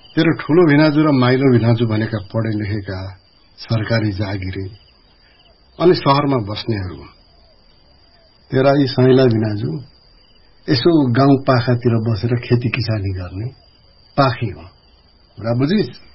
तेरो ठूलो भिनाजु र माइलो भिनाजु भनेका पढे लेखेका सरकारी जागिरी अनि शहरमा बस्नेहरू तेरा यी साइला भिनाजु यसो गाउँ पाखातिर बसेर खेती किसानी गर्ने पाखी हो। बुझिस?